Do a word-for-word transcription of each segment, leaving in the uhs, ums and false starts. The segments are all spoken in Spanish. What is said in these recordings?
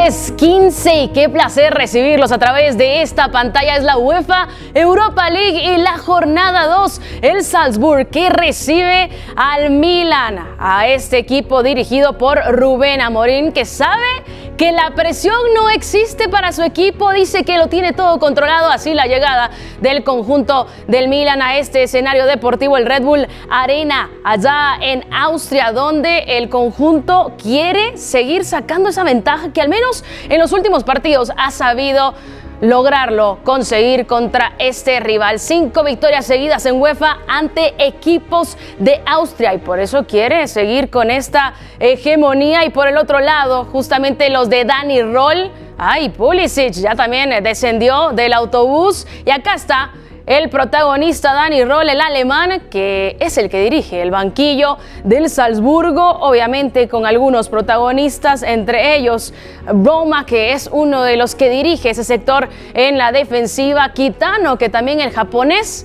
Lunes quince y qué placer recibirlos a través de esta pantalla. Es la UEFA Europa League y la jornada dos. El Salzburg que recibe al Milan, a este equipo dirigido por Rubén Amorim, que sabe que la presión no existe para su equipo, dice que lo tiene todo controlado. Así la llegada del conjunto del Milan a este escenario deportivo, el Red Bull Arena, allá en Austria, donde el conjunto quiere seguir sacando esa ventaja que al menos en los últimos partidos ha sabido lograrlo, conseguir contra este rival. Cinco victorias seguidas en UEFA ante equipos de Austria y por eso quiere seguir con esta hegemonía. Y por el otro lado, justamente los de Dani Roll, ay, Pulisic ya también descendió del autobús y acá está el protagonista Dani Roll, el alemán, que es el que dirige el banquillo del Salzburgo, obviamente con algunos protagonistas, entre ellos Roma, que es uno de los que dirige ese sector en la defensiva, Kitano, que también el japonés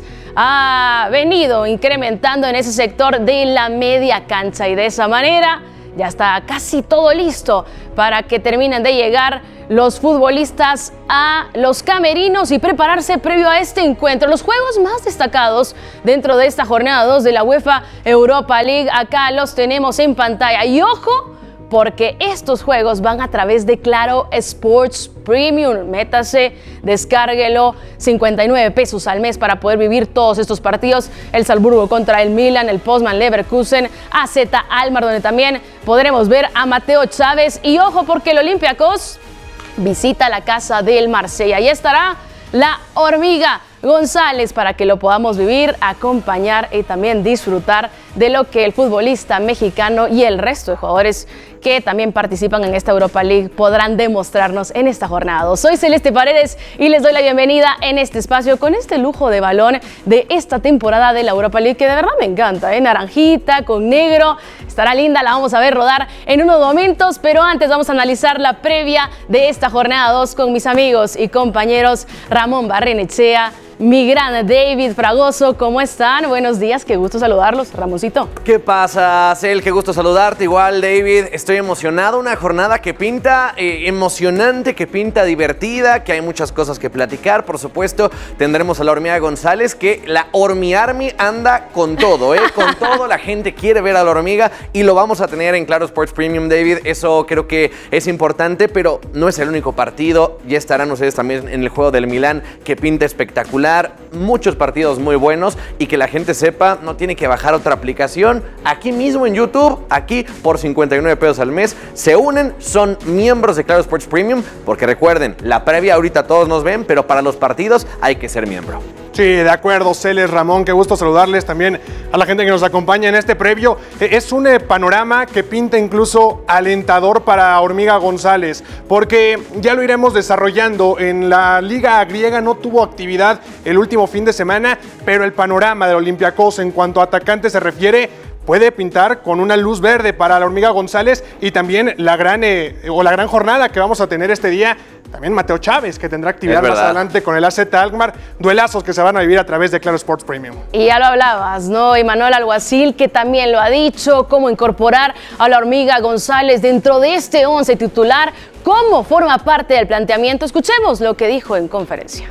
ha venido incrementando en ese sector de la media cancha, y de esa manera ya está casi todo listo para que terminen de llegar los futbolistas a los camerinos y prepararse previo a este encuentro. Los juegos más destacados dentro de esta jornada dos de la UEFA Europa League, acá los tenemos en pantalla. Y ojo, porque estos juegos van a través de Claro Sports Premium. Métase, descárguelo, cincuenta y nueve pesos al mes para poder vivir todos estos partidos. El Salzburgo contra el Milan, el Poznan Leverkusen, A Z Alkmaar, donde también podremos ver a Mateo Chávez. Y ojo, porque el Olympiacos visita la casa del Marsella. Ahí estará la Hormiga González para que lo podamos vivir, acompañar y también disfrutar de lo que el futbolista mexicano y el resto de jugadores que también participan en esta Europa League podrán demostrarnos en esta jornada. Soy Celeste Paredes y les doy la bienvenida en este espacio con este lujo de balón de esta temporada de la Europa League, que de verdad me encanta, ¿eh? Naranjita con negro, estará linda, la vamos a ver rodar en unos momentos, pero antes vamos a analizar la previa de esta jornada dos con mis amigos y compañeros Ramón Barrenechea, mi gran David Fragoso. ¿Cómo están? Buenos días, qué gusto saludarlos, Ramoncito. ¿Qué pasa, Cel? Qué gusto saludarte. Igual, David, estoy emocionado. Una jornada que pinta eh, emocionante, que pinta divertida, que hay muchas cosas que platicar. Por supuesto, tendremos a la Hormiga González, que la Hormi Army anda con todo, ¿eh? Con todo, la gente quiere ver a la Hormiga y lo vamos a tener en Claro Sports Premium, David. Eso creo que es importante, pero no es el único partido. Ya estarán ustedes también en el juego del Milán, que pinta espectacular. Muchos partidos muy buenos, y que la gente sepa, no tiene que bajar otra aplicación. Aquí mismo en YouTube, aquí por cincuenta y nueve pesos al mes, se unen, son miembros de Claro Sports Premium, porque recuerden, la previa ahorita todos nos ven, pero para los partidos hay que ser miembro. Sí, de acuerdo, Celes, Ramón, qué gusto saludarles también a la gente que nos acompaña en este previo. Es un panorama que pinta incluso alentador para Hormiga González, porque ya lo iremos desarrollando. En la Liga Griega no tuvo actividad el último fin de semana, pero el panorama del Olympiacos en cuanto a atacantes se refiere puede pintar con una luz verde para la Hormiga González, y también la gran, eh, o la gran jornada que vamos a tener este día. También Mateo Chávez, que tendrá actividad más adelante con el A Z Alkmaar. Duelazos que se van a vivir a través de Claro Sports Premium. Y ya lo hablabas, ¿no? Emmanuel Alguacil, que también lo ha dicho, cómo incorporar a la Hormiga González dentro de este once titular, cómo forma parte del planteamiento. Escuchemos lo que dijo en conferencia.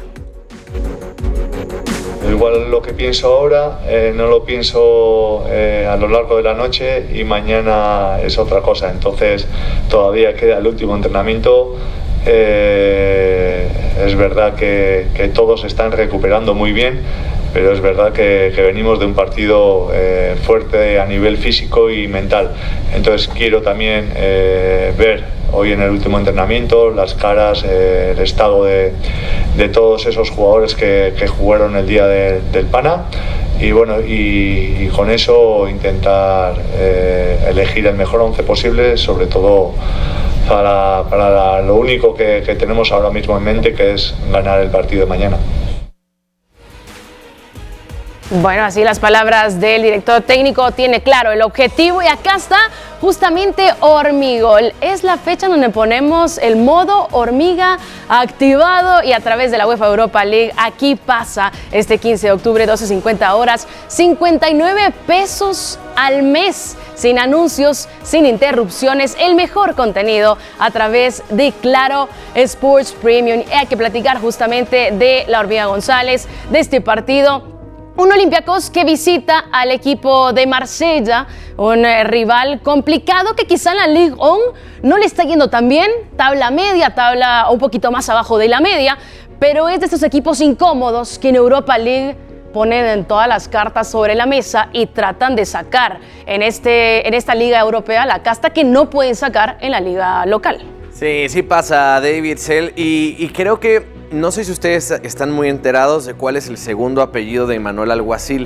Igual lo que pienso ahora, eh, no lo pienso eh, a lo largo de la noche, y mañana es otra cosa. Entonces todavía queda el último entrenamiento. Eh, es verdad que, que todos están recuperando muy bien, pero es verdad que, que venimos de un partido eh, fuerte a nivel físico y mental. Entonces quiero también eh, ver hoy en el último entrenamiento las caras, eh, el estado de, de todos esos jugadores que, que jugaron el día de, del Pana, y bueno, y, y con eso intentar eh, elegir el mejor once posible, sobre todo para, para lo único que, que tenemos ahora mismo en mente, que es ganar el partido de mañana. Bueno, así las palabras del director técnico, tiene claro el objetivo y acá está justamente Hormigol. Es la fecha donde ponemos el modo hormiga activado y a través de la UEFA Europa League aquí pasa este quince de octubre, doce cincuenta horas, cincuenta y nueve pesos al mes, sin anuncios, sin interrupciones, el mejor contenido a través de Claro Sports Premium. Y hay que platicar justamente de la Hormiga González, de este partido. Un Olympiacos que visita al equipo de Marsella, un eh, rival complicado que quizá en la Ligue uno no le está yendo tan bien, tabla media, tabla un poquito más abajo de la media, pero es de estos equipos incómodos que en Europa League ponen en todas las cartas sobre la mesa y tratan de sacar en, este, en esta liga europea la casta que no pueden sacar en la liga local. Sí, sí pasa, David Cell, y, y creo que no sé si ustedes están muy enterados de cuál es el segundo apellido de Emmanuel Alguacil.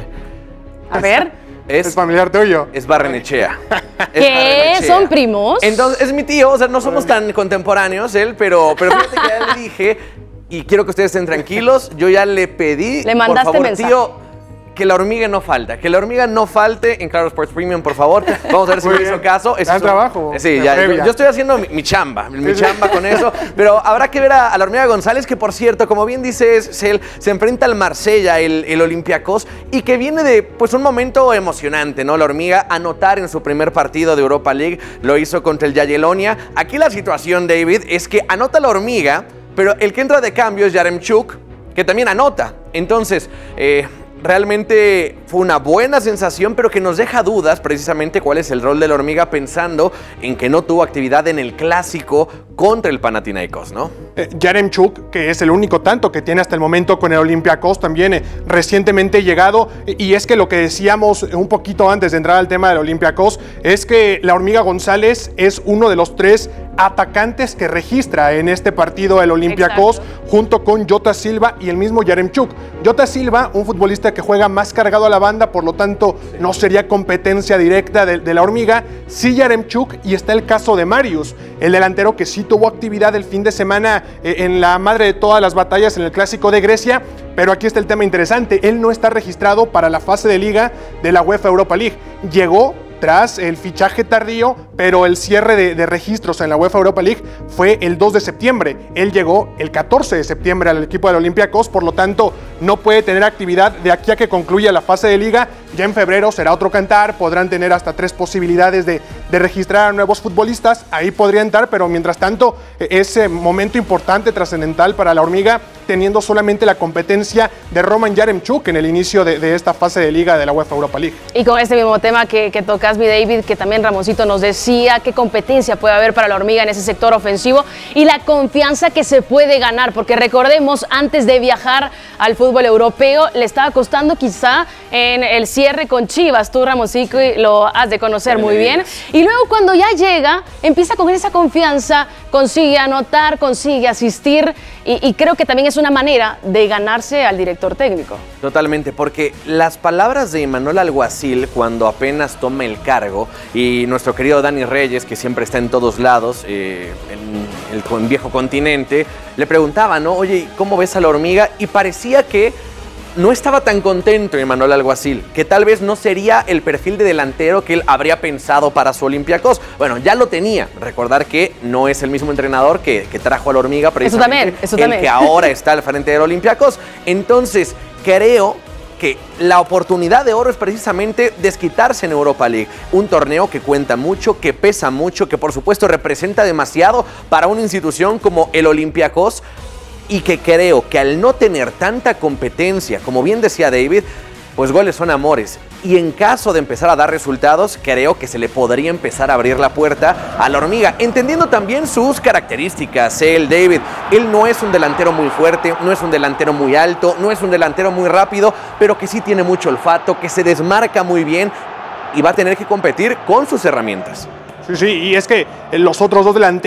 A ver. Es, es familiar tuyo. Es Barrenechea. Es ¿Qué? Barrenechea. ¿Son primos? Entonces, es mi tío, o sea, no somos tan contemporáneos, él, pero, pero fíjate que ya le dije, y quiero que ustedes estén tranquilos, yo ya le pedí, le mandaste por favor, mensaje. tío, que la hormiga no falta, que la hormiga no falte en Claro Sports Premium, por favor. Vamos a ver si me hizo caso. Está en trabajo. Sí, ya, yo, yo estoy haciendo mi, mi chamba, mi chamba con eso, pero habrá que ver a, a la Hormiga González, que por cierto, como bien dices, Cel, se enfrenta al Marsella, el, el Olympiacos, y que viene de pues un momento emocionante, ¿no? La Hormiga anotar en su primer partido de Europa League, lo hizo contra el Jagiellonia. Aquí la situación, David, es que anota la Hormiga, pero el que entra de cambio es Yaremchuk, que también anota. Entonces, eh... realmente fue una buena sensación, pero que nos deja dudas precisamente cuál es el rol de la Hormiga, pensando en que no tuvo actividad en el clásico contra el Panathinaikos, ¿no? Eh, Yaremchuk, que es el único tanto que tiene hasta el momento con el Olympiacos, también eh, recientemente llegado, y es que lo que decíamos un poquito antes de entrar al tema del Olympiacos, es que la Hormiga González es uno de los tres atacantes que registra en este partido el Olympiacos, junto con Jota Silva y el mismo Yaremchuk. Jota Silva, un futbolista que juega más cargado a la banda, por lo tanto no sería competencia directa de, de la Hormiga. Sí, Yaremchuk, y está el caso de Marius, el delantero que sí tuvo actividad el fin de semana eh, en la madre de todas las batallas en el Clásico de Grecia, pero aquí está el tema interesante, él no está registrado para la fase de liga de la UEFA Europa League. Llegó tras el fichaje tardío, pero el cierre de, de registros en la UEFA Europa League fue el dos de septiembre. Él llegó el catorce de septiembre al equipo del Olympiacos, por lo tanto no puede tener actividad de aquí a que concluya la fase de liga. Ya en febrero será otro cantar, podrán tener hasta tres posibilidades de, de registrar a nuevos futbolistas, ahí podría entrar, pero mientras tanto ese momento importante, trascendental para la Hormiga, teniendo solamente la competencia de Roman Yaremchuk en el inicio de, de esta fase de liga de la UEFA Europa League. Y con este mismo tema que, que tocas, mi David, que también Ramoncito nos decía, qué competencia puede haber para la Hormiga en ese sector ofensivo y la confianza que se puede ganar, porque recordemos, antes de viajar al fútbol europeo, le estaba costando quizá en el cierre con Chivas, tú Ramoncito lo has de conocer muy bien, y luego cuando ya llega, empieza con esa confianza, consigue anotar, consigue asistir, y, y creo que también es una manera de ganarse al director técnico. Totalmente, porque las palabras de Emmanuel Alguacil cuando apenas toma el cargo, y nuestro querido Dani Reyes, que siempre está en todos lados, eh, en el en viejo continente, le preguntaba, ¿no? Oye, ¿cómo ves a la Hormiga? Y parecía que no estaba tan contento Emmanuel Alguacil, que tal vez no sería el perfil de delantero que él habría pensado para su Olympiacos. Bueno, ya lo tenía. Recordar que no es el mismo entrenador que, que trajo a la Hormiga, precisamente eso también, eso el también. que ahora está al frente del Olympiacos. Entonces, creo que la oportunidad de oro es precisamente desquitarse en Europa League. Un torneo que cuenta mucho, que pesa mucho, que por supuesto representa demasiado para una institución como el Olympiacos, y que creo que al no tener tanta competencia, como bien decía David, pues goles son amores. Y en caso de empezar a dar resultados, creo que se le podría empezar a abrir la puerta a la Hormiga, entendiendo también sus características. Él, David, él no es un delantero muy fuerte, no es un delantero muy alto, no es un delantero muy rápido, pero que sí tiene mucho olfato, que se desmarca muy bien y va a tener que competir con sus herramientas. Sí, sí, y es que los otros dos delanteros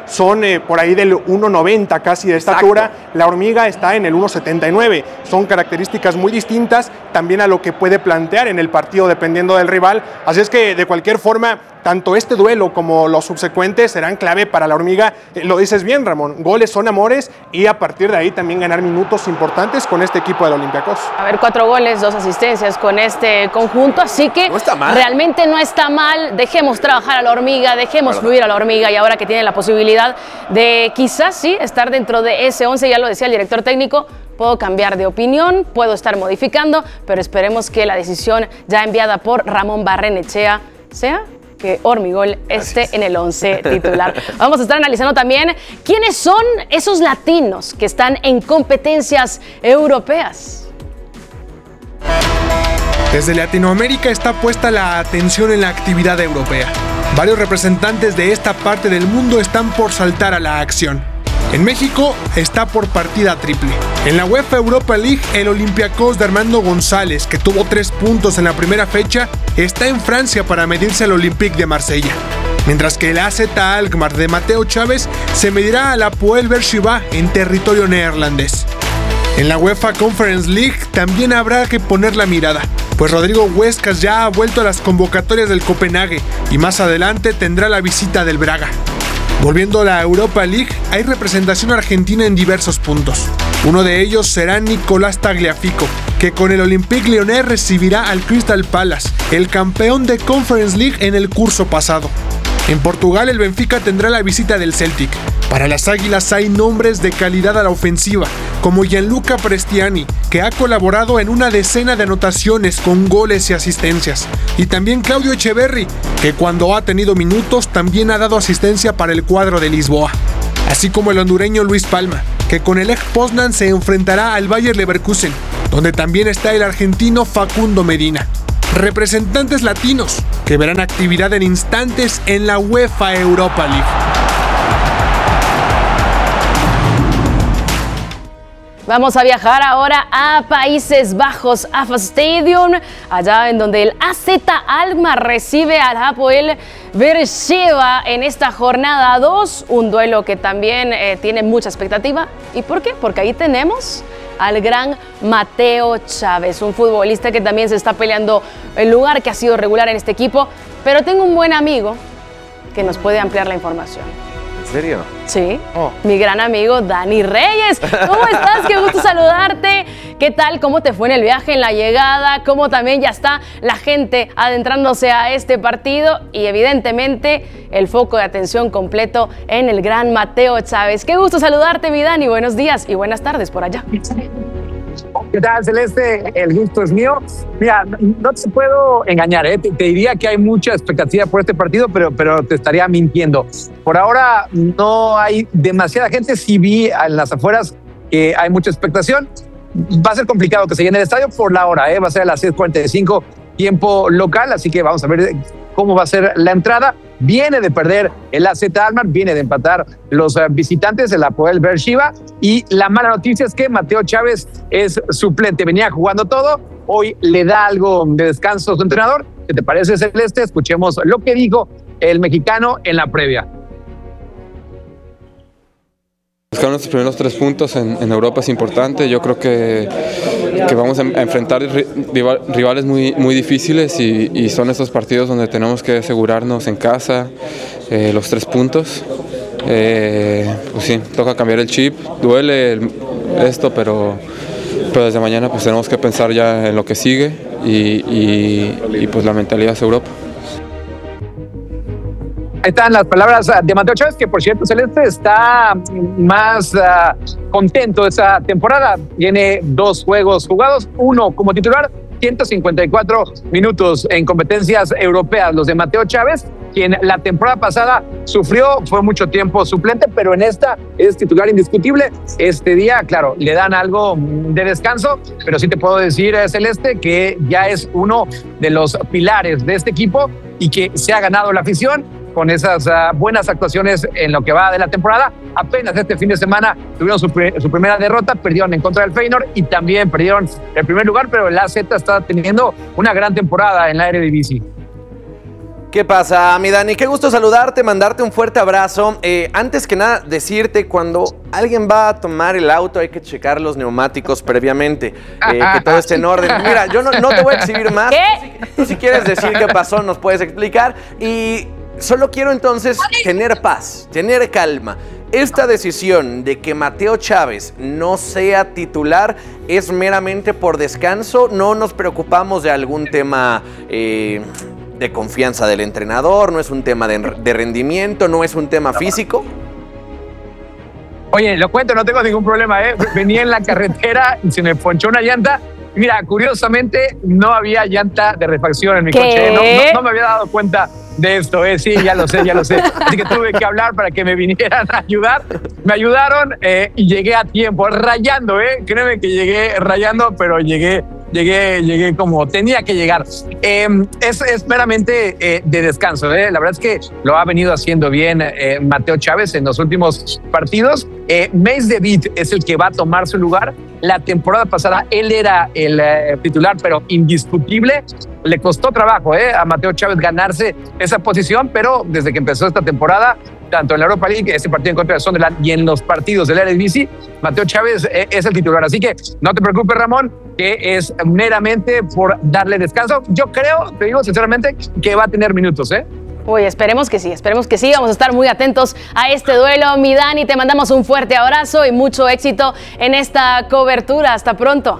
son eh, por ahí del uno noventa casi de estatura. Exacto. La hormiga está en el uno setenta y nueve. Son características muy distintas también a lo que puede plantear en el partido dependiendo del rival. Así es que de cualquier forma, tanto este duelo como los subsecuentes serán clave para la hormiga. Eh, lo dices bien, Ramón, goles son amores y a partir de ahí también ganar minutos importantes con este equipo del Olympiacos. A ver, cuatro goles, dos asistencias con este conjunto, así que no está mal. Realmente no está mal. Dejemos trabajar a la hormiga, dejemos fluir a la hormiga y ahora que tiene la posibilidad de quizás sí estar dentro de ese once, ya lo decía el director técnico, puedo cambiar de opinión, puedo estar modificando, pero esperemos que la decisión ya enviada por Ramón Barrenechea sea que Hormigol esté Gracias. En el once titular. Vamos a estar analizando también quiénes son esos latinos que están en competencias europeas. Desde Latinoamérica está puesta la atención en la actividad europea. Varios representantes de esta parte del mundo están por saltar a la acción. En México está por partida triple. En la UEFA Europa League, el Olympiacos de Armando González, que tuvo tres puntos en la primera fecha, está en Francia para medirse al Olympique de Marsella. Mientras que el A Z Alkmaar de Mateo Chávez se medirá al Hapoel Beersheba en territorio neerlandés. En la UEFA Conference League también habrá que poner la mirada, pues Rodrigo Huescas ya ha vuelto a las convocatorias del Copenhague y más adelante tendrá la visita del Braga. Volviendo a la Europa League, hay representación argentina en diversos puntos. Uno de ellos será Nicolás Tagliafico, que con el Olympique Lyonnais recibirá al Crystal Palace, el campeón de Conference League en el curso pasado. En Portugal, el Benfica tendrá la visita del Celtic. Para las Águilas hay nombres de calidad a la ofensiva, como Gianluca Prestiani, que ha colaborado en una decena de anotaciones con goles y asistencias. Y también Claudio Echeverri, que cuando ha tenido minutos también ha dado asistencia para el cuadro de Lisboa. Así como el hondureño Luis Palma, que con el Lech Poznan se enfrentará al Bayer Leverkusen, donde también está el argentino Facundo Medina. Representantes latinos que verán actividad en instantes en la UEFA Europa League. Vamos a viajar ahora a Países Bajos, A F A Stadium, allá en donde el A Z Alkmaar recibe al Hapoel Beersheba en esta jornada dos, un duelo que también eh, tiene mucha expectativa. ¿Y por qué? Porque ahí tenemos al gran Mateo Chávez, un futbolista que también se está peleando el lugar, que ha sido regular en este equipo, pero tengo un buen amigo que nos puede ampliar la información. ¿En serio? Sí, oh. Mi gran amigo Dani Reyes. ¿Cómo estás? Qué gusto saludarte. ¿Qué tal? ¿Cómo te fue en el viaje, en la llegada? ¿Cómo también ya está la gente adentrándose a este partido? Y evidentemente el foco de atención completo en el gran Mateo Chávez. Qué gusto saludarte, mi Dani. Buenos días y buenas tardes por allá. ¿Qué tal, Celeste? El gusto es mío. Mira, no te puedo engañar, ¿eh? Te, te diría que hay mucha expectativa por este partido, pero, pero te estaría mintiendo. Por ahora no hay demasiada gente. Sí vi en las afueras que hay mucha expectación. Va a ser complicado que se llene el estadio por la hora, ¿eh? Va a ser a las seis cuarenta y cinco tiempo local, así que vamos a ver cómo va a ser la entrada. Viene de perder el A Z Alkmaar, viene de empatar los visitantes, el Hapoel Beersheba, y la mala noticia es que Mateo Chávez es suplente, venía jugando todo, hoy le da algo de descanso a su entrenador. ¿Qué te parece, Celeste? Escuchemos lo que dijo el mexicano en la previa. Buscar nuestros primeros tres puntos en, en Europa es importante. Yo creo que, que vamos a enfrentar rival, rivales muy, muy difíciles y, y son estos partidos donde tenemos que asegurarnos en casa eh, los tres puntos. Eh, pues sí, toca cambiar el chip, duele el, esto, pero, pero desde mañana pues tenemos que pensar ya en lo que sigue y, y, y pues la mentalidad es Europa. Ahí están las palabras de Mateo Chávez, que por cierto, Celeste, está más uh, contento de esa temporada. Tiene dos juegos jugados, uno como titular, ciento cincuenta y cuatro minutos en competencias europeas. Los de Mateo Chávez, quien la temporada pasada sufrió, fue mucho tiempo suplente, pero en esta es titular indiscutible. Este día, claro, le dan algo de descanso, pero sí te puedo decir, Celeste, que ya es uno de los pilares de este equipo y que se ha ganado la afición con esas uh, buenas actuaciones en lo que va de la temporada. Apenas este fin de semana tuvieron su, pr- su primera derrota, perdieron en contra del Feyenoord y también perdieron el primer lugar, pero el A Z está teniendo una gran temporada en la Eredivisie. ¿Qué pasa, mi Dani? Qué gusto saludarte, mandarte un fuerte abrazo. Eh, antes que nada, decirte, cuando alguien va a tomar el auto hay que checar los neumáticos previamente, eh, que todo esté en orden. Mira, yo no, no te voy a exhibir más. ¿Qué? Tú, si, tú si quieres decir qué pasó, nos puedes explicar. Y solo quiero entonces tener paz, tener calma. Esta decisión de que Mateo Chávez no sea titular es meramente por descanso. No nos preocupamos de algún tema eh, de confianza del entrenador, no es un tema de, de rendimiento, no es un tema físico. Oye, lo cuento, no tengo ningún problema, ¿eh? Venía en la carretera y se me ponchó una llanta. Mira, curiosamente, no había llanta de refacción en mi ¿Qué? coche. No, no, no me había dado cuenta de esto, ¿eh? Sí, ya lo sé, ya lo sé. Así que tuve que hablar para que me vinieran a ayudar. Me ayudaron eh, y llegué a tiempo, rayando, ¿eh? Créeme que llegué rayando, pero llegué, llegué, llegué como tenía que llegar. Eh, es, es meramente eh, de descanso, ¿eh? La verdad es que lo ha venido haciendo bien eh, Mateo Chávez en los últimos partidos. Eh, Mace David es el que va a tomar su lugar. La temporada pasada él era el eh, titular, pero indiscutible. Le costó trabajo eh, a Mateo Chávez ganarse esa posición, pero desde que empezó esta temporada, tanto en la Europa League, ese partido en contra de Sunderland y en los partidos del Eredivisie, Mateo Chávez eh, es el titular. Así que no te preocupes, Ramón, que es meramente por darle descanso. Yo creo, te digo sinceramente, que va a tener minutos, ¿eh? Uy, esperemos que sí, esperemos que sí. Vamos a estar muy atentos a este duelo. Mi Dani, te mandamos un fuerte abrazo y mucho éxito en esta cobertura. Hasta pronto.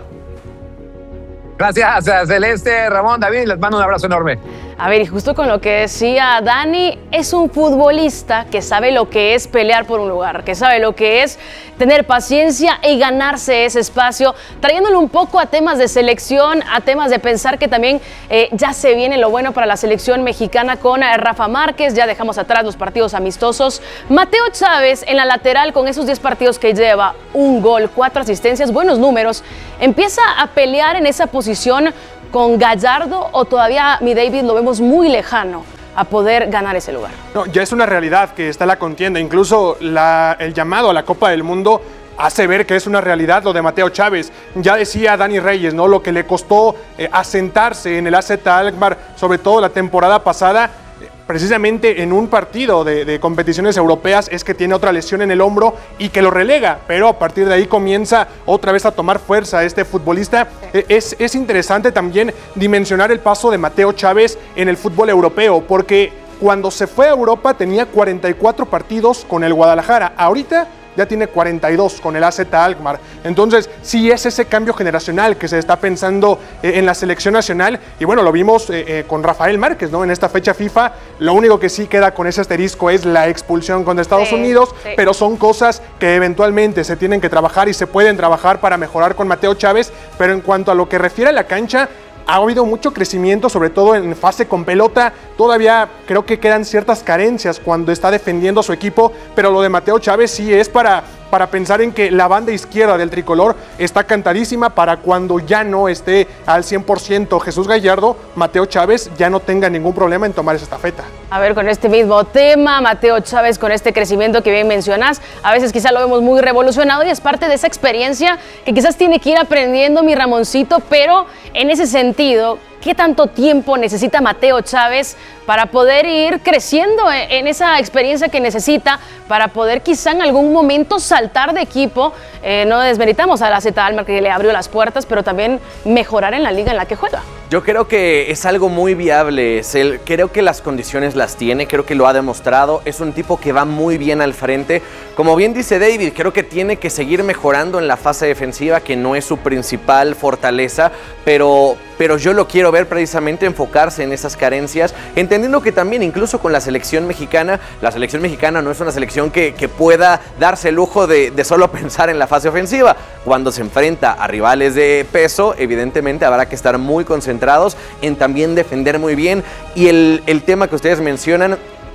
Gracias, Celeste, Ramón, David, les mando un abrazo enorme. A ver, y justo con lo que decía Dani, es un futbolista que sabe lo que es pelear por un lugar, que sabe lo que es tener paciencia y ganarse ese espacio, trayéndolo un poco a temas de selección, a temas de pensar que también eh, ya se viene lo bueno para la selección mexicana con eh, Rafa Márquez, ya dejamos atrás los partidos amistosos. Mateo Chávez en la lateral con esos diez partidos que lleva, un gol, cuatro asistencias, buenos números, empieza a pelear en esa posición con Gallardo, o todavía, mi David, lo vemos muy lejano a poder ganar ese lugar. No, ya es una realidad que está la contienda, incluso la, el llamado a la Copa del Mundo hace ver que es una realidad lo de Mateo Chávez. Ya decía Dani Reyes, ¿no? Lo que le costó eh, asentarse en el A Z Alkmaar, sobre todo la temporada pasada, precisamente en un partido de, de competiciones europeas, es que tiene otra lesión en el hombro y que lo relega, pero a partir de ahí comienza otra vez a tomar fuerza este futbolista. Es, es interesante también dimensionar el paso de Mateo Chávez en el fútbol europeo, porque cuando se fue a Europa tenía cuarenta y cuatro partidos con el Guadalajara, ahorita ya tiene cuarenta y dos con el A Z Alkmaar. Entonces, sí es ese cambio generacional que se está pensando eh, en la selección nacional. Y bueno, lo vimos eh, eh, con Rafael Márquez, ¿no? En esta fecha FIFA, lo único que sí queda con ese asterisco es la expulsión contra Estados sí, Unidos, sí. Pero son cosas que eventualmente se tienen que trabajar y se pueden trabajar para mejorar con Mateo Chávez. Pero en cuanto a lo que refiere a la cancha, ha habido mucho crecimiento, sobre todo en fase con pelota. Todavía creo que quedan ciertas carencias cuando está defendiendo a su equipo, pero lo de Mateo Chávez sí es para, para pensar en que la banda izquierda del tricolor está cantadísima para cuando ya no esté al cien por ciento Jesús Gallardo, Mateo Chávez ya no tenga ningún problema en tomar esa estafeta. A ver, con este mismo tema, Mateo Chávez, con este crecimiento que bien mencionas, a veces quizá lo vemos muy revolucionado y es parte de esa experiencia que quizás tiene que ir aprendiendo mi Ramoncito, pero en ese sentido, ¿qué tanto tiempo necesita Mateo Chávez para poder ir creciendo en esa experiencia que necesita para poder quizá en algún momento saltar de equipo? Eh, no desmeritamos a la A Z Alkmaar que le abrió las puertas, pero también mejorar en la liga en la que juega. Yo creo que es algo muy viable, Cel. Creo que las condiciones las tiene, creo que lo ha demostrado. Es un tipo que va muy bien al frente. Como bien dice David, creo que tiene que seguir mejorando en la fase defensiva, que no es su principal fortaleza, pero, pero yo lo quiero ver precisamente enfocarse en esas carencias, entendiendo que también incluso con la selección mexicana, la selección mexicana no es una selección que, que pueda darse el lujo de, de solo pensar en la fase ofensiva. Cuando se enfrenta a rivales de peso, evidentemente habrá que estar muy concentrados en también defender muy bien. Y el, el tema que ustedes mencionan,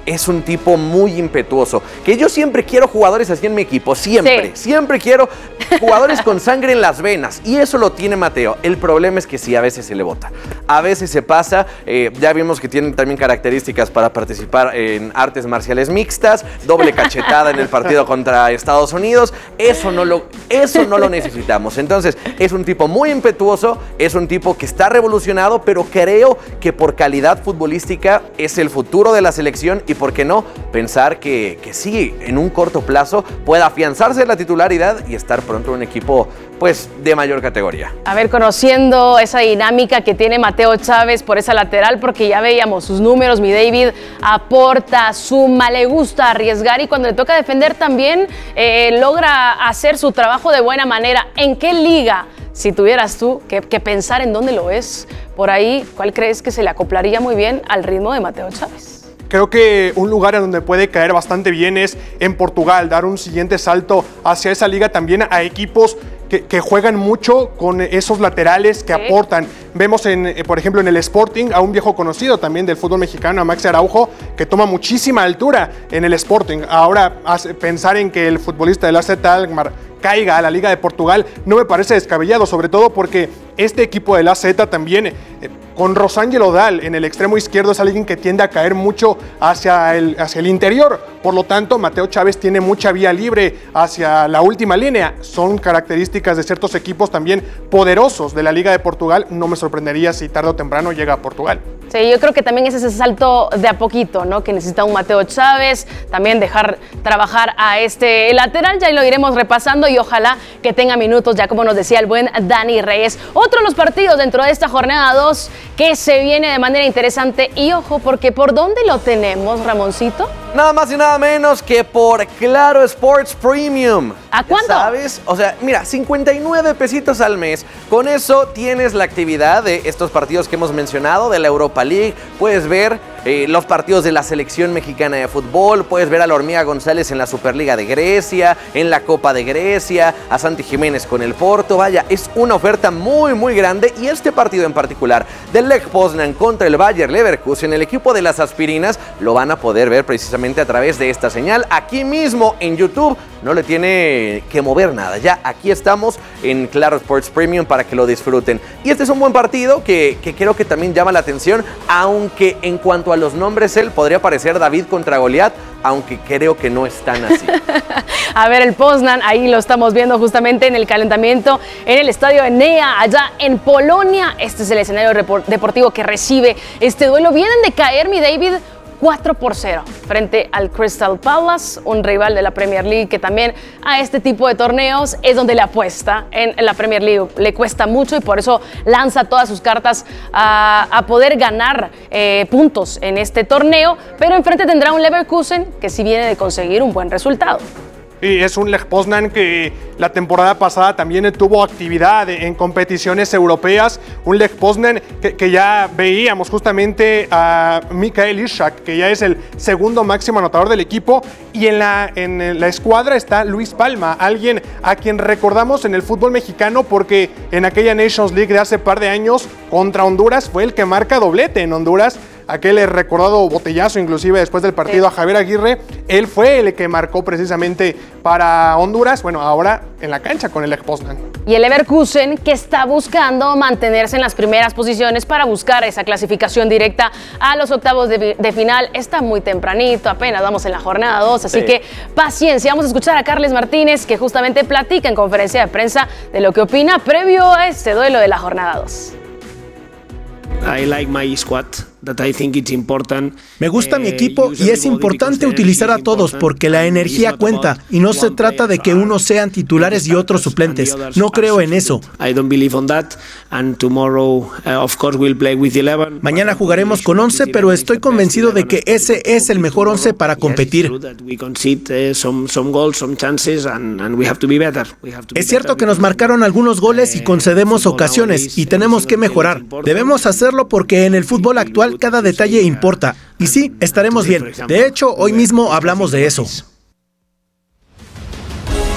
es un tipo muy impetuoso. Que yo siempre quiero jugadores así en mi equipo, siempre. Sí. Siempre quiero jugadores con sangre en las venas. Y eso lo tiene Mateo. El problema es que sí, a veces se le bota. A veces se pasa. Eh, ya vimos que tiene también características para participar en artes marciales mixtas. Doble cachetada en el partido contra Estados Unidos. Eso no lo, eso no lo necesitamos. Entonces, es un tipo muy impetuoso. Es un tipo que está revolucionado, pero creo que por calidad futbolística es el futuro de la selección. Y por qué no pensar que, que sí, en un corto plazo pueda afianzarse la titularidad y estar pronto en un equipo pues de mayor categoría. A ver, conociendo esa dinámica que tiene Mateo Chávez por esa lateral, porque ya veíamos sus números, mi David, aporta, suma, le gusta arriesgar y cuando le toca defender también eh, logra hacer su trabajo de buena manera. ¿En qué liga, si tuvieras tú que, que pensar en dónde lo ves por ahí, cuál crees que se le acoplaría muy bien al ritmo de Mateo Chávez? Creo que un lugar en donde puede caer bastante bien es en Portugal, dar un siguiente salto hacia esa liga también a equipos que, que juegan mucho con esos laterales que sí. aportan. Vemos, en, por ejemplo, en el Sporting a un viejo conocido también del fútbol mexicano, a Maxi Araujo, que toma muchísima altura en el Sporting. Ahora, pensar en que el futbolista del A Z Alkmaar caiga a la Liga de Portugal no me parece descabellado, sobre todo porque este equipo del A Z también, eh, con Rosángel Dal en el extremo izquierdo, es alguien que tiende a caer mucho hacia el, hacia el interior. Por lo tanto, Mateo Chávez tiene mucha vía libre hacia la última línea. Son características de ciertos equipos también poderosos de la Liga de Portugal. No me sorprendería si tarde o temprano llega a Portugal. Sí, yo creo que también es ese salto de a poquito, ¿no? Que necesita un Mateo Chávez, también dejar trabajar a este lateral, ya lo iremos repasando y ojalá que tenga minutos, ya como nos decía el buen Dani Reyes. Otro de los partidos dentro de esta jornada dos que se viene de manera interesante y ojo, porque ¿por dónde lo tenemos, Ramoncito? Nada más y nada menos que por Claro Sports Premium. ¿A cuánto? ¿Sabes? O sea, mira, cincuenta y nueve pesitos al mes. Con eso tienes la actividad de estos partidos que hemos mencionado, de la Europa League. Puedes ver eh, los partidos de la selección mexicana de fútbol. Puedes ver a la Hormiga González en la Superliga de Grecia, en la Copa de Grecia, a Santi Jiménez con el Porto. Vaya, es una oferta muy, muy grande. Y este partido en particular, del Lech Poznan contra el Bayer Leverkusen, el equipo de las aspirinas, lo van a poder ver precisamente a través de esta señal aquí mismo en YouTube. No le tiene que mover nada, ya aquí estamos en Claro Sports Premium para que lo disfruten. Y este es un buen partido que, que creo que también llama la atención, aunque en cuanto a los nombres él podría parecer David contra Goliat, aunque creo que no es tan así. A ver, el Poznan, ahí lo estamos viendo justamente en el calentamiento en el estadio Enea, allá en Polonia. Este es el escenario deportivo que recibe este duelo. Vienen de caer, mi David, cuatro por cero frente al Crystal Palace, un rival de la Premier League que también a este tipo de torneos es donde le apuesta en la Premier League. Le cuesta mucho y por eso lanza todas sus cartas a, a poder ganar eh, puntos en este torneo, pero enfrente tendrá un Leverkusen que sí viene de conseguir un buen resultado. Y es un Lech Poznan que la temporada pasada también tuvo actividad en competiciones europeas. Un Lech Poznan que, que ya veíamos justamente a Mikael Ishak, que ya es el segundo máximo anotador del equipo. Y en la, en la escuadra está Luis Palma, alguien a quien recordamos en el fútbol mexicano porque en aquella Nations League de hace par de años contra Honduras fue el que marca doblete en Honduras. Aquel recordado botellazo inclusive después del partido a Javier Aguirre, él fue el que marcó precisamente para Honduras, bueno, ahora en la cancha con el Lech Poznan. Y el Leverkusen que está buscando mantenerse en las primeras posiciones para buscar esa clasificación directa a los octavos de, de final. Está muy tempranito, apenas vamos en la jornada dos, así sí. que paciencia. Vamos a escuchar a Carles Martínez que justamente platica en conferencia de prensa de lo que opina previo a este duelo de la jornada dos. I like my squad. Me gusta mi equipo y es importante utilizar a todos porque la energía cuenta y no se trata de que unos sean titulares y otros suplentes. No creo en eso. Mañana jugaremos con once, pero estoy convencido de que ese es el mejor once para competir. Es cierto que nos marcaron algunos goles y concedemos ocasiones y tenemos que mejorar. Debemos hacerlo porque en el fútbol actual cada detalle importa. Y sí, estaremos bien. De hecho, hoy mismo hablamos de eso.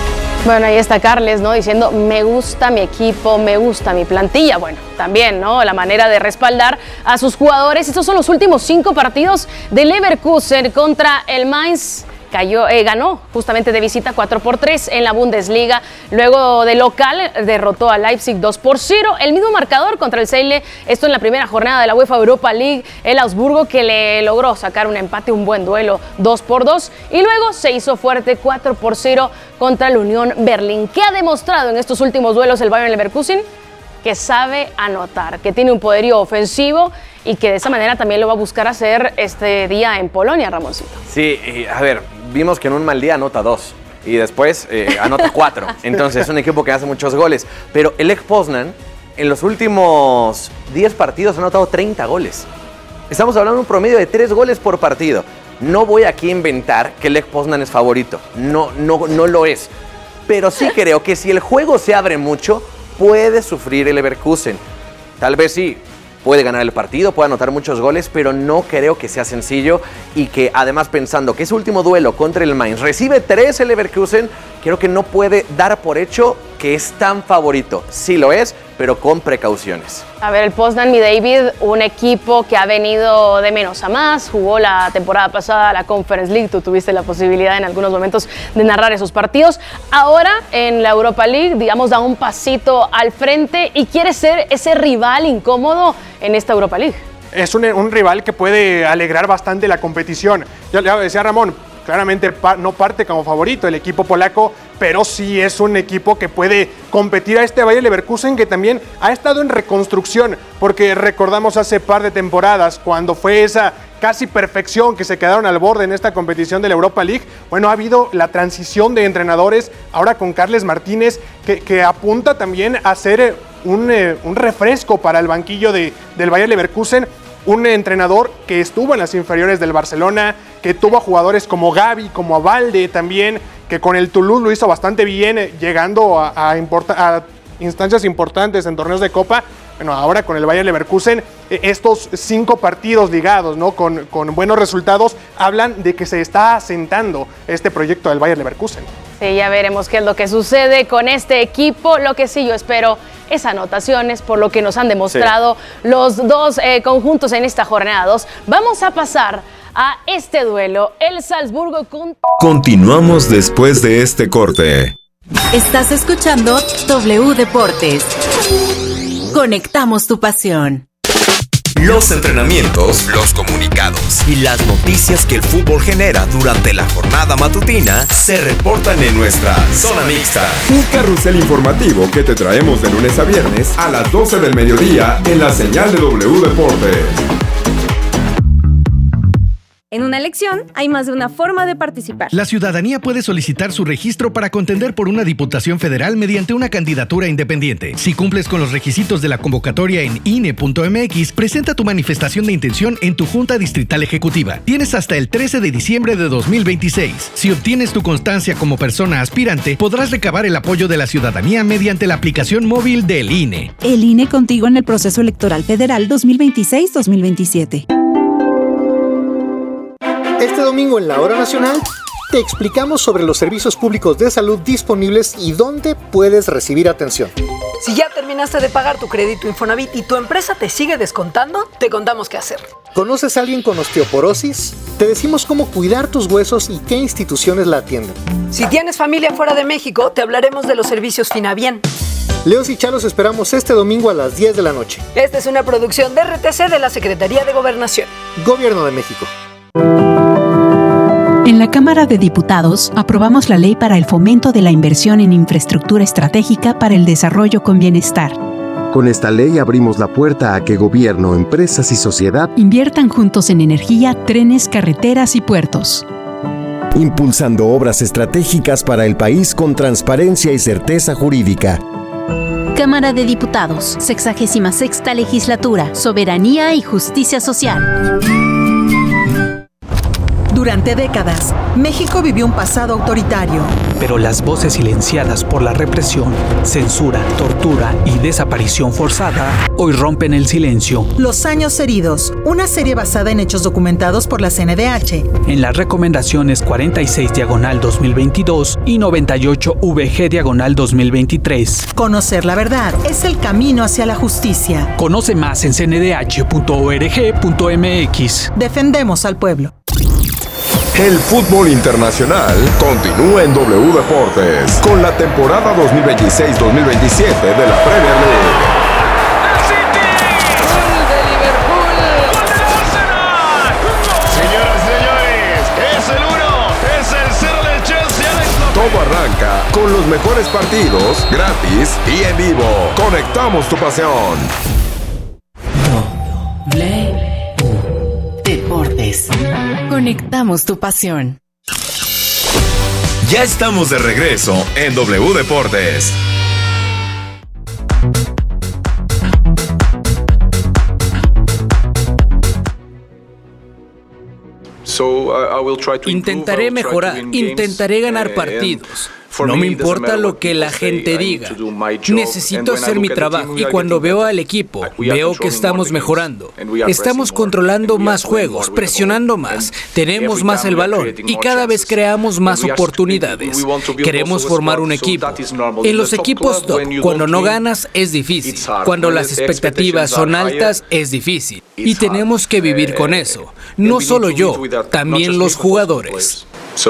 Bueno, ahí está Carles, ¿no? Diciendo, me gusta mi equipo, me gusta mi plantilla. Bueno, también, ¿no? La manera de respaldar a sus jugadores. Estos son los últimos cinco partidos del Leverkusen contra el Mainz. Cayó, eh, ganó justamente de visita cuatro por tres en la Bundesliga. Luego de local derrotó a Leipzig dos por cero. El mismo marcador contra el Seile. Esto en la primera jornada de la UEFA Europa League. El Augsburgo que le logró sacar un empate, un buen duelo dos por dos. Y luego se hizo fuerte cuatro por cero contra el Unión Berlín. ¿Qué ha demostrado en estos últimos duelos el Bayern Leverkusen? Que sabe anotar, que tiene un poderío ofensivo y que de esa manera también lo va a buscar hacer este día en Polonia, Ramoncito. Sí, y a ver, vimos que en un mal día anota dos y después eh, anota cuatro. Entonces es un equipo que hace muchos goles. Pero el Lech Poznan en los últimos diez partidos ha anotado treinta goles. Estamos hablando de un promedio de tres goles por partido. No voy aquí a inventar que el Lech Poznan es favorito. No, no, no lo es. Pero sí creo que si el juego se abre mucho, puede sufrir el Leverkusen. Tal vez sí, puede ganar el partido, puede anotar muchos goles, pero no creo que sea sencillo y que además pensando que ese último duelo contra el Mainz recibe tres el Leverkusen, creo que no puede dar por hecho que es tan favorito. Sí lo es, pero con precauciones. A ver, el Poznan, mi David, un equipo que ha venido de menos a más, jugó la temporada pasada la Conference League, tú tuviste la posibilidad en algunos momentos de narrar esos partidos. Ahora en la Europa League, digamos, da un pasito al frente y quiere ser ese rival incómodo en esta Europa League. Es un, un rival que puede alegrar bastante la competición. Ya le decía Ramón, claramente no parte como favorito el equipo polaco, pero sí es un equipo que puede competir a este Bayer Leverkusen que también ha estado en reconstrucción, porque recordamos hace par de temporadas cuando fue esa casi perfección que se quedaron al borde en esta competición de la Europa League. Bueno, ha habido la transición de entrenadores ahora con Carles Martínez que, que apunta también a ser un, eh, un refresco para el banquillo de, del Bayer Leverkusen. Un entrenador que estuvo en las inferiores del Barcelona, que tuvo a jugadores como Gavi, como a Valde también, que con el Toulouse lo hizo bastante bien, llegando a, a, importa, a instancias importantes en torneos de Copa. Bueno, ahora con el Bayer Leverkusen, estos cinco partidos ligados, ¿no? Con, con buenos resultados, hablan de que se está asentando este proyecto del Bayer Leverkusen. Sí, ya veremos qué es lo que sucede con este equipo. Lo que sí yo espero es anotaciones, por lo que nos han demostrado sí. los dos eh, conjuntos en esta jornada dos. Vamos a pasar a este duelo, el Salzburgo con... Continuamos después de este corte. Estás escuchando W Deportes. Conectamos tu pasión. Los entrenamientos, los comunicados y las noticias que el fútbol genera durante la jornada matutina se reportan en nuestra Zona Mixta. Un carrusel informativo que te traemos de lunes a viernes a las doce del mediodía en la señal de W Deportes. En una elección hay más de una forma de participar. La ciudadanía puede solicitar su registro para contender por una diputación federal mediante una candidatura independiente. Si cumples con los requisitos de la convocatoria en I N E punto M X, presenta tu manifestación de intención en tu Junta Distrital Ejecutiva. Tienes hasta el trece de diciembre de dos mil veintiséis. Si obtienes tu constancia como persona aspirante, podrás recabar el apoyo de la ciudadanía mediante la aplicación móvil del I N E. El I N E contigo en el proceso electoral federal dos mil veintiséis dos mil veintisiete. Este domingo en la Hora Nacional te explicamos sobre los servicios públicos de salud disponibles y dónde puedes recibir atención. Si ya terminaste de pagar tu crédito Infonavit y tu empresa te sigue descontando, te contamos qué hacer. ¿Conoces a alguien con osteoporosis? Te decimos cómo cuidar tus huesos y qué instituciones la atienden. Si tienes familia fuera de México, te hablaremos de los servicios Finabien. Leos y Chalos esperamos este domingo a las diez de la noche. Esta es una producción de R T C de la Secretaría de Gobernación. Gobierno de México. En la Cámara de Diputados aprobamos la ley para el fomento de la inversión en infraestructura estratégica para el desarrollo con bienestar. Con esta ley abrimos la puerta a que gobierno, empresas y sociedad inviertan juntos en energía, trenes, carreteras y puertos. Impulsando obras estratégicas para el país con transparencia y certeza jurídica. Cámara de Diputados, sexagésima sexta Legislatura, Soberanía y Justicia Social. Durante décadas, México vivió un pasado autoritario. Pero las voces silenciadas por la represión, censura, tortura y desaparición forzada hoy rompen el silencio. Los años heridos, una serie basada en hechos documentados por la C N D H. En las recomendaciones cuarenta y seis diagonal dos mil veintidós y noventa y ocho V G diagonal dos mil veintitrés. Conocer la verdad es el camino hacia la justicia. Conoce más en c n d h punto org punto m x. Defendemos al pueblo. El fútbol internacional continúa en W Deportes con la temporada dos mil veintiséis dos mil veintisiete de la Premier League. Todo arranca con los mejores partidos, gratis y en vivo. Conectamos tu pasión. Deportes. Conectamos tu pasión. Ya estamos de regreso en W Deportes. Intentaré mejorar, intentaré ganar partidos. No me importa lo que la gente diga. Necesito hacer mi trabajo y cuando veo al equipo, veo que estamos mejorando. Estamos controlando más juegos, presionando más, tenemos más el balón y cada vez creamos más oportunidades. Queremos formar un equipo. En los equipos top, cuando no ganas es difícil. Cuando las expectativas son altas es difícil. Y tenemos que vivir con eso. No solo yo, también los jugadores.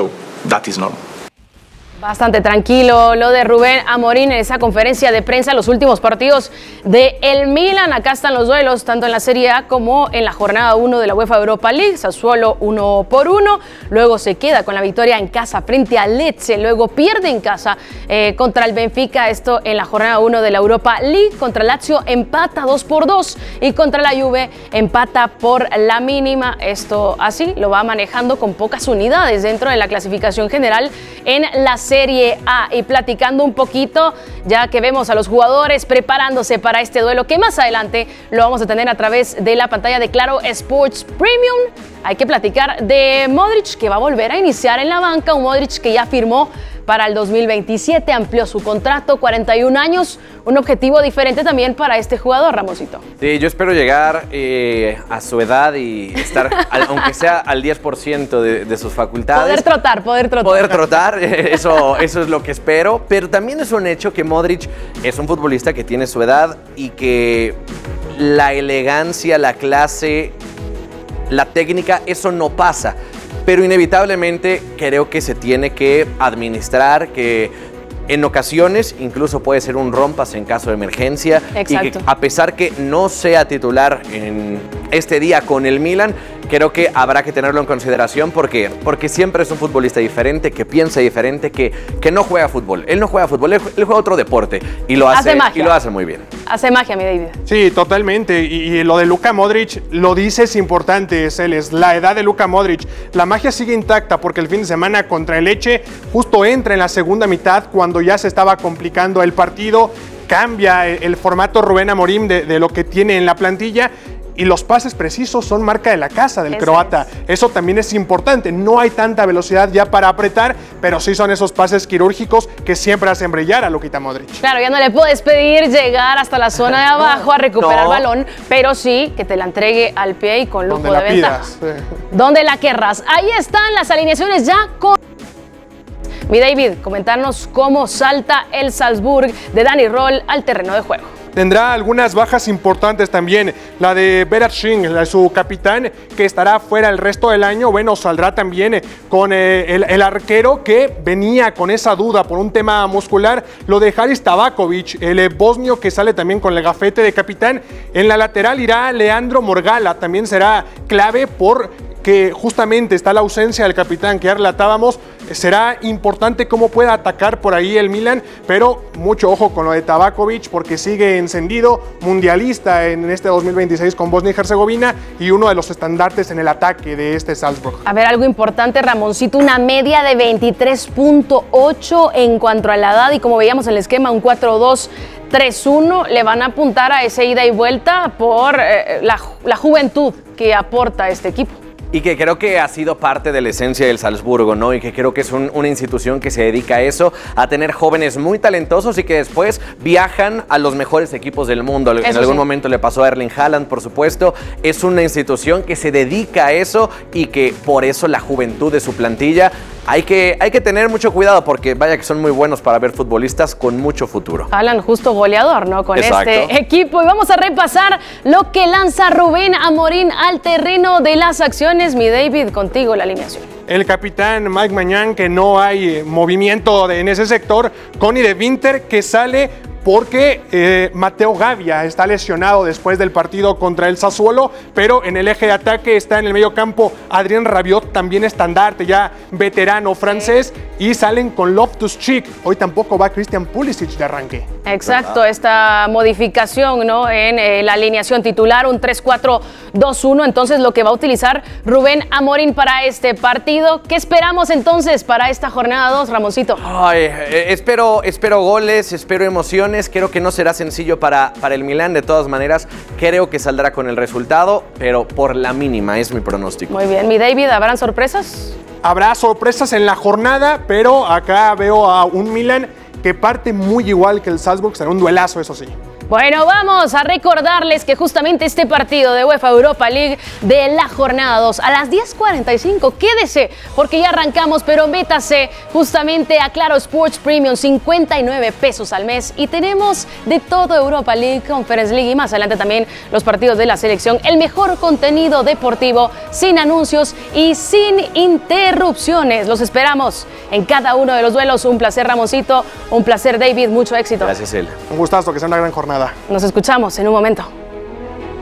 Bastante tranquilo lo de Rubén Amorín en esa conferencia de prensa. Los últimos partidos de el Milan, acá están los duelos tanto en la Serie A como en la jornada uno de la UEFA Europa League. Sassuolo uno por uno, luego se queda con la victoria en casa frente a Lecce, luego pierde en casa eh, contra el Benfica, esto en la jornada uno de la Europa League. Contra Lazio empata dos por dos y contra la Juve empata por la mínima. Esto así lo va manejando con pocas unidades dentro de la clasificación general en la Serie A. Y platicando un poquito, ya que vemos a los jugadores preparándose para este duelo que más adelante lo vamos a tener a través de la pantalla de Claro Sports Premium, hay que platicar de Modric, que va a volver a iniciar en la banca, un Modric que ya firmó para el dos mil veintisiete, amplió su contrato, cuarenta y un años, un objetivo diferente también para este jugador, Ramoncito. Sí, yo espero llegar eh, a su edad y estar, al, aunque sea al diez por ciento de, de sus facultades. Poder trotar, poder trotar. Poder trotar, eso, eso es lo que espero, pero también es un hecho que Modric es un futbolista que tiene su edad y que la elegancia, la clase, la técnica, eso no pasa. Pero inevitablemente creo que se tiene que administrar, que en ocasiones incluso puede ser un rompas en caso de emergencia. Exacto. Y que a pesar que no sea titular en este día con el Milan, creo que habrá que tenerlo en consideración porque, porque siempre es un futbolista diferente, que piensa diferente, que, que no juega fútbol. Él no juega fútbol, él, él juega otro deporte y lo hace, hace magia. y lo hace muy bien. Hace magia, mi David. Sí, totalmente. Y, y lo de Luka Modric, lo dices importante, Celes. La edad de Luka Modric, la magia sigue intacta porque el fin de semana contra el Lecce justo entra en la segunda mitad cuando ya se estaba complicando el partido. Cambia el, el formato Rubén Amorín de, de lo que tiene en la plantilla. Y los pases precisos son marca de la casa del Eso croata. Es. Eso también es importante. No hay tanta velocidad ya para apretar, pero sí son esos pases quirúrgicos que siempre hacen brillar a Luka Modric. Claro, ya no le puedes pedir llegar hasta la zona de abajo a recuperar no. el balón, pero sí que te la entregue al pie y con lujo Donde de ventaja. Sí. Donde la querrás. Ahí están las alineaciones ya con... Mi David, comentarnos cómo salta el Salzburg de Dani Roll al terreno de juego. Tendrá algunas bajas importantes también, la de Berat Singh, la de su capitán, que estará fuera el resto del año. Bueno, saldrá también con eh, el, el arquero que venía con esa duda por un tema muscular, lo de Haris Tabakovic, el eh, bosnio que sale también con el gafete de capitán. En la lateral irá Leandro Morgala, también será clave por... que justamente está la ausencia del capitán que ya relatábamos. Será importante cómo pueda atacar por ahí el Milan, pero mucho ojo con lo de Tabakovic porque sigue encendido, mundialista en este dos mil veintiséis con Bosnia y Herzegovina y uno de los estandartes en el ataque de este Salzburg. A ver, algo importante, Ramoncito, una media de veintitrés punto ocho en cuanto a la edad y como veíamos en el esquema, un cuatro dos tres uno, le van a apuntar a esa ida y vuelta por eh, la, la juventud que aporta este equipo. y que creo que ha sido parte de la esencia del Salzburgo, ¿no? Y que creo que es un, una institución que se dedica a eso, a tener jóvenes muy talentosos y que después viajan a los mejores equipos del mundo. Eso en algún sí. momento le pasó a Erling Haaland, por supuesto. Es una institución que se dedica a eso y que por eso la juventud de su plantilla hay que, hay que tener mucho cuidado porque vaya que son muy buenos para ver futbolistas con mucho futuro. Haaland justo goleador, ¿no? Con Exacto. este equipo. Y vamos a repasar lo que lanza Rubén Amorín al terreno de las acciones. Mi David, contigo la alineación. El capitán Mike Maignan, que no hay movimiento de, en ese sector. Connie de Winter, que sale porque eh, Mateo Gavia está lesionado después del partido contra el Sassuolo, pero en el eje de ataque está en el medio campo Adrien Rabiot, también estandarte, ya veterano francés, y salen con Loftus-Cheek. Hoy tampoco va Christian Pulisic de arranque. Exacto, esta modificación, ¿no? En eh, la alineación titular, un tres cuatro dos uno, entonces lo que va a utilizar Rubén Amorín para este partido. ¿Qué esperamos entonces para esta jornada dos, Ramoncito? Ay, eh, espero, espero goles, espero emociones. Creo que no será sencillo para, para el Milán, de todas maneras. Creo que saldrá con el resultado, pero por la mínima es mi pronóstico. Muy bien, mi David, ¿habrán sorpresas? Habrá sorpresas en la jornada, pero acá veo a un Milán que parte muy igual que el Salzburg. Será un duelazo, eso sí. Bueno, vamos a recordarles que justamente este partido de UEFA Europa League de la jornada dos a las diez cuarenta y cinco, quédese porque ya arrancamos, pero métase justamente a Claro Sports Premium, cincuenta y nueve pesos al mes, y tenemos de todo Europa League, Conference League y más adelante también los partidos de la selección, el mejor contenido deportivo sin anuncios y sin interrupciones. Los esperamos en cada uno de los duelos. Un placer, Ramoncito, un placer, David, mucho éxito. Gracias, él. Un gustazo, que sea una gran jornada. Nos escuchamos en un momento.